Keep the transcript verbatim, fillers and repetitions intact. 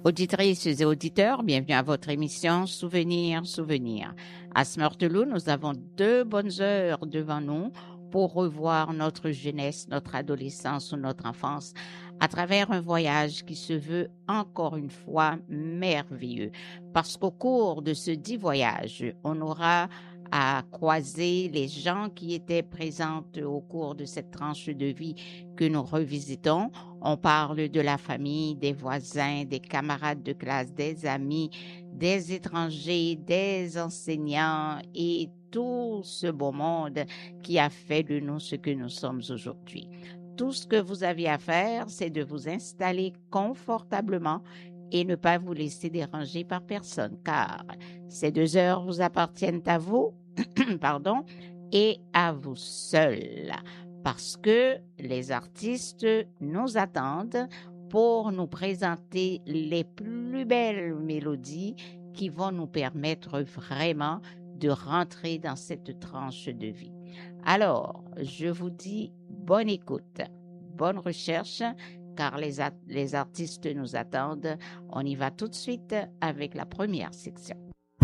Auditrices et auditeurs, bienvenue à votre émission Souvenirs, Souvenirs. À Smurtelou, nous avons deux bonnes heures devant nous pour revoir notre jeunesse, notre adolescence ou notre enfance à travers un voyage qui se veut encore une fois merveilleux. Parce qu'au cours de ce dit voyage, on aura à croiser les gens qui étaient présents au cours de cette tranche de vie que nous revisitons. On parle de la famille, des voisins, des camarades de classe, des amis, des étrangers, des enseignants et tout ce beau monde qui a fait de nous ce que nous sommes aujourd'hui. Tout ce que vous aviez à faire, c'est de vous installer confortablement et ne pas vous laisser déranger par personne, car ces deux heures vous appartiennent à vous, pardon, et à vous seuls, parce que les artistes nous attendent pour nous présenter les plus belles mélodies qui vont nous permettre vraiment de rentrer dans cette tranche de vie. Alors, je vous dis bonne écoute, bonne recherche, car les, a- les artistes nous attendent. On y va tout de suite avec la première section.